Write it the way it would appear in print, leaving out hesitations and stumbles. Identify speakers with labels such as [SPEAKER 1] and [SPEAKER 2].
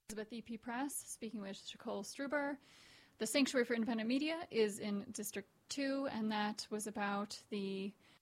[SPEAKER 1] Elizabeth EP Press, speaking with Nicole Struber. The Sanctuary for Independent Media is in District 2, and that was about the